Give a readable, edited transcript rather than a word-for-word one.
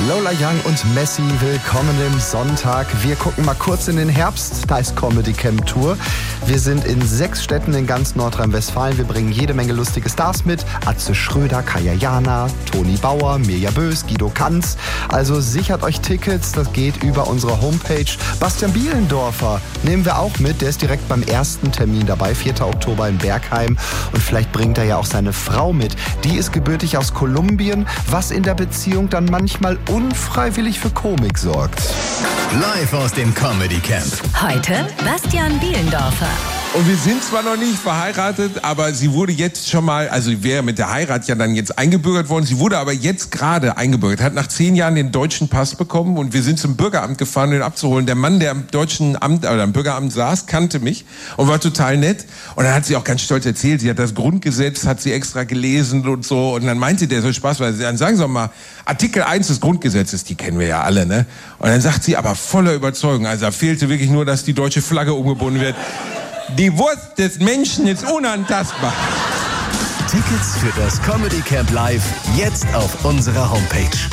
Lola Young und Messi, willkommen im Sonntag. Wir gucken mal kurz in den Herbst, da ist Comedy Camp Tour. Wir sind in 6 Städten in ganz Nordrhein-Westfalen. Wir bringen jede Menge lustige Stars mit. Atze Schröder, Kaya Jana, Toni Bauer, Mirja Bös, Guido Kanz. Also sichert euch Tickets, das geht über unsere Homepage. Bastian Bielendorfer nehmen wir auch mit, der ist direkt beim ersten Termin dabei, 4. Oktober in Bergheim. Und vielleicht bringt er ja auch seine Frau mit. Die ist gebürtig aus Kolumbien, was in der Beziehung dann manchmal unfreiwillig für Komik sorgt. Live aus dem Comedy Camp. Heute Bastian Bielendorfer. Und wir sind zwar noch nicht verheiratet, aber sie wurde jetzt schon mal, also wäre mit der Heirat ja dann jetzt eingebürgert worden. Sie wurde aber jetzt gerade eingebürgert, hat nach 10 Jahren den deutschen Pass bekommen und wir sind zum Bürgeramt gefahren, um ihn abzuholen. Der Mann, der am deutschen Amt oder am Bürgeramt saß, kannte mich und war total nett. Und dann hat sie auch ganz stolz erzählt, sie hat das Grundgesetz, hat sie extra gelesen und so. Und dann meinte der so spaßweise, dann sagen Sie doch mal, Artikel 1 des Grundgesetzes, die kennen wir ja alle, ne? Und dann sagt sie aber voller Überzeugung, also da fehlte wirklich nur, dass die deutsche Flagge umgebunden wird. Die Wurst des Menschen ist unantastbar. Tickets für das Comedy Camp Live jetzt auf unserer Homepage.